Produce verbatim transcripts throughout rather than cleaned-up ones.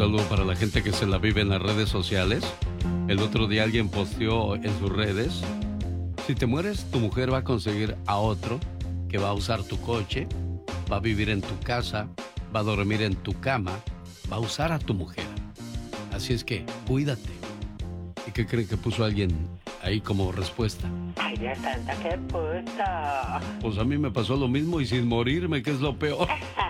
saludo para la gente que se la vive en las redes sociales. El otro día alguien posteó en sus redes: si te mueres, tu mujer va a conseguir a otro que va a usar tu coche, va a vivir en tu casa, va a dormir en tu cama, va a usar a tu mujer. Así es que, cuídate. ¿Y qué creen que puso alguien ahí como respuesta? Ay, Dios santo, qué puta. Pues a mí me pasó lo mismo y sin morirme, que es lo peor.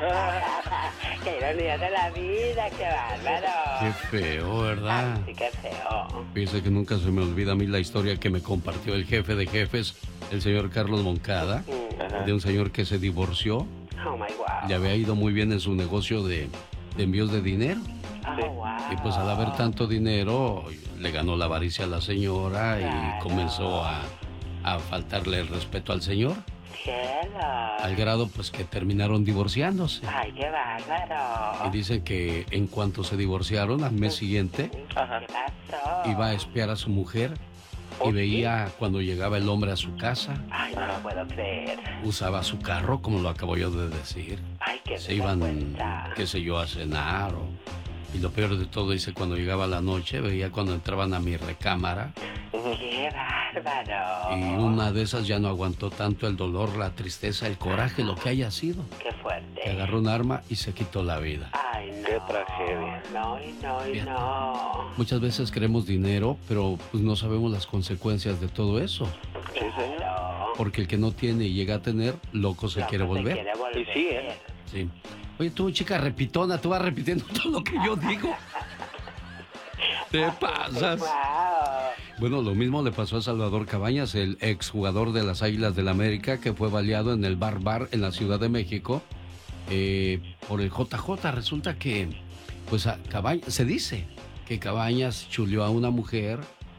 Qué ironía de la vida, qué bárbaro. Qué feo, ¿verdad? Ay, sí, qué feo. Fíjese que nunca se me olvida a mí la historia que me compartió el jefe de jefes, el señor Carlos Moncada, Uh-huh. de un señor que se divorció. Oh, my wow. Le había ido muy bien en su negocio de, de envíos de dinero. Oh, wow. Y pues al haber tanto dinero, le ganó la avaricia a la señora y Claro. comenzó a, a faltarle el respeto al señor. Cielo. Al grado pues que terminaron divorciándose. Ay, qué bárbaro. Y dicen que en cuanto se divorciaron, al mes siguiente, Ajá. ¿Qué pasó? iba a espiar a su mujer y veía cuando llegaba el hombre a su casa, Ay, no lo puedo creer. usaba su carro, como lo acabo yo de decir. Ay, qué Se iban, vergüenza. qué sé yo, a cenar. O... Y lo peor de todo, dice, cuando llegaba la noche, veía cuando entraban a mi recámara. Qué bárbaro. Y una de esas ya no aguantó tanto el dolor, la tristeza, el coraje, lo que haya sido. Qué fuerte. Que agarró un arma y se quitó la vida. Ay, no. Qué tragedia. No, y no, y Fíjate. no. Muchas veces queremos dinero, pero pues no sabemos las consecuencias de todo eso. Sí, señor. Porque el que no tiene y llega a tener, loco se Loco quiere volver. quiere volver. Y sí, ¿eh? Sí. Oye, tú, chica repitona, tú vas repitiendo todo lo que yo digo. Te pasas. Wow. Bueno, lo mismo le pasó a Salvador Cabañas, el exjugador de las Águilas del América, que fue baleado en el Bar Bar en la Ciudad de México eh, por el J J. Resulta que, pues, a Cabañas, se dice que Cabañas chuleó a una mujer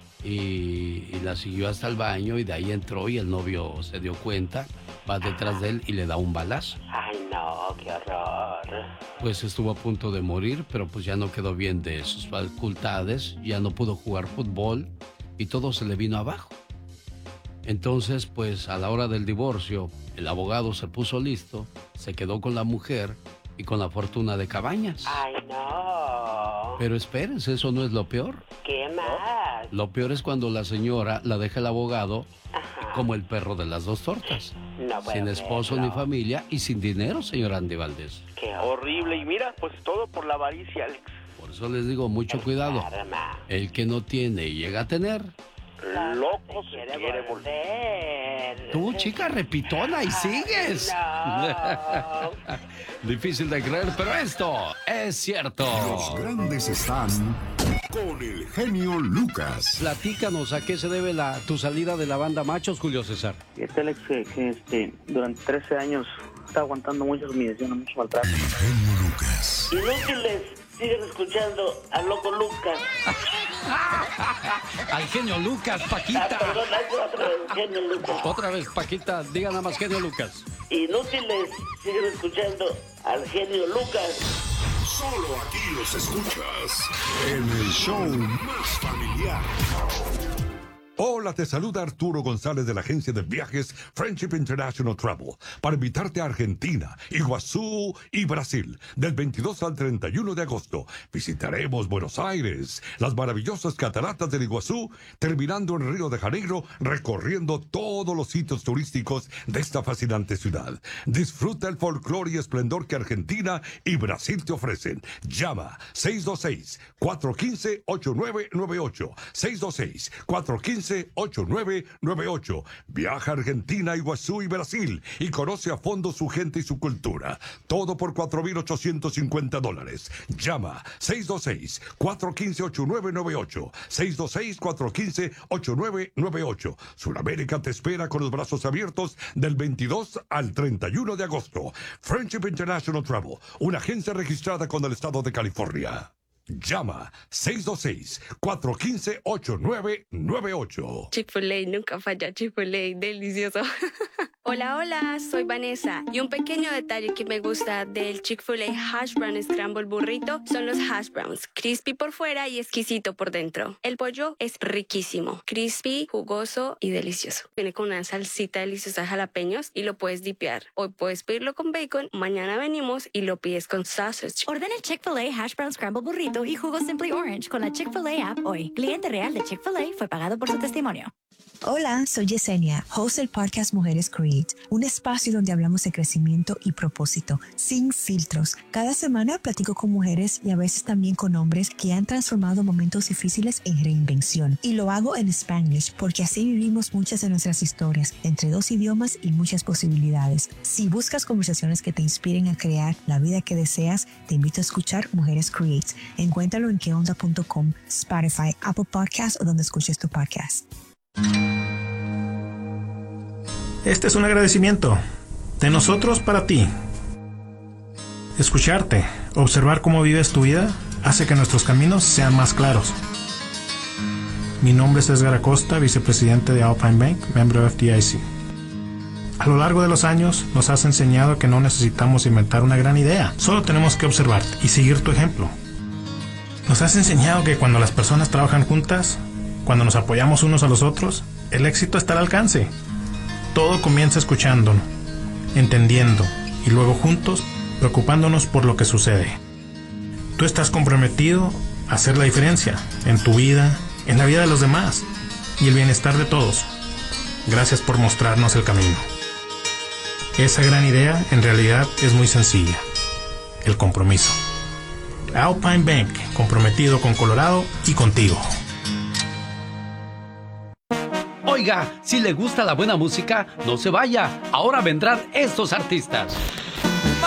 y, y la siguió hasta el baño y de ahí entró y el novio se dio cuenta, va detrás de él y le da un balazo. Ay, no, qué horror. Pues estuvo a punto de morir, pero pues ya no quedó bien de sus facultades, ya no pudo jugar fútbol y todo se le vino abajo. Entonces, pues a la hora del divorcio, el abogado se puso listo, se quedó con la mujer y con la fortuna de Cabañas. Ay, no. Pero espérense, eso no es lo peor. ¿Qué más? Lo peor es cuando la señora la deja el abogado Ajá. como el perro de las dos tortas. No puedo Sin esposo creerlo. ni familia y sin dinero, señor Andy Valdés. Qué horror. Horrible. Y mira, pues todo por la avaricia, Alex. Por eso les digo, mucho cuidado. Karma. El que no tiene y llega a tener. Loco se Quiere quiere volver. volver. Tú, chica repitona, y sigues. No. Difícil de creer, pero esto es cierto. Los grandes están con el genio Lucas. Platícanos, ¿a qué se debe la, tu salida de la banda Machos, Julio César? Este Alex, que, que, este, durante trece años está aguantando muchas humillaciones, mucho maltrato. El genio Lucas. Inútiles, siguen escuchando al loco Lucas. Al genio Lucas, Ah, Paquita. perdón, hay otra vez, genio Lucas. Otra vez, Paquita, diga nada más genio Lucas. Inútiles, siguen escuchando al genio Lucas. Solo aquí los escuchas en el show más familiar. Hola, te saluda Arturo González de la agencia de viajes Friendship International Travel para invitarte a Argentina, Iguazú y Brasil del veintidós al treinta y uno de agosto. Visitaremos Buenos Aires, las maravillosas cataratas del Iguazú, terminando en Río de Janeiro, recorriendo todos los sitios turísticos de esta fascinante ciudad. Disfruta el folclore y esplendor que Argentina y Brasil te ofrecen. Llama seis dos seis, cuatro uno cinco, ocho nueve nueve ocho, seis dos seis, cuatro uno cinco, ocho nueve nueve ocho. Viaja a Argentina, Iguazú y Brasil y conoce a fondo su gente y su cultura. Todo por cuatro mil ochocientos cincuenta dólares. Llama seis dos seis, cuatro uno cinco, ocho nueve nueve ocho. seis dos seis, cuatro uno cinco, ocho nueve nueve ocho. Sudamérica te espera con los brazos abiertos del veintidós al treinta y uno de agosto. Friendship International Travel, una agencia registrada con el estado de California. Llama seis dos seis, cuatro uno cinco, ocho nueve nueve ocho. Chick-fil-A nunca falla, Chick-fil-A, delicioso. Hola, hola, soy Vanessa y un pequeño detalle que me gusta del Chick-fil-A Hash Brown Scramble Burrito son los hash browns, crispy por fuera y exquisito por dentro. El pollo es riquísimo, crispy, jugoso y delicioso. Viene con una salsita deliciosa de jalapeños y lo puedes dipear. Hoy puedes pedirlo con bacon, mañana venimos y lo pides con sausage. Ordena el Chick-fil-A Hash Brown Scramble Burrito y jugo Simply Orange con la Chick-fil-A app hoy. Cliente real de Chick-fil-A fue pagado por su testimonio. Hola, soy Yesenia, host del podcast Mujeres Create, un espacio donde hablamos de crecimiento y propósito, sin filtros. Cada semana platico con mujeres y a veces también con hombres que han transformado momentos difíciles en reinvención. Y lo hago en Spanglish porque así vivimos muchas de nuestras historias, entre dos idiomas y muchas posibilidades. Si buscas conversaciones que te inspiren a crear la vida que deseas, te invito a escuchar Mujeres Create. Encuéntralo en que onda punto com, Spotify, Apple Podcasts o donde escuches tu podcast. Este es un agradecimiento de nosotros para ti. Escucharte, observar cómo vives tu vida, hace que nuestros caminos sean más claros. Mi nombre es Edgar Acosta, vicepresidente de Alpine Bank, miembro de F D I C. A lo largo de los años nos has enseñado que no necesitamos inventar una gran idea, solo tenemos que observarte y seguir tu ejemplo. Nos has enseñado que cuando las personas trabajan juntas, cuando nos apoyamos unos a los otros, el éxito está al alcance. Todo comienza escuchando, entendiendo y luego juntos preocupándonos por lo que sucede. Tú estás comprometido a hacer la diferencia en tu vida, en la vida de los demás y el bienestar de todos. Gracias por mostrarnos el camino. Esa gran idea en realidad es muy sencilla: el compromiso. Alpine Bank, comprometido con Colorado y contigo. Oiga, si le gusta la buena música, no se vaya. Ahora vendrán estos artistas.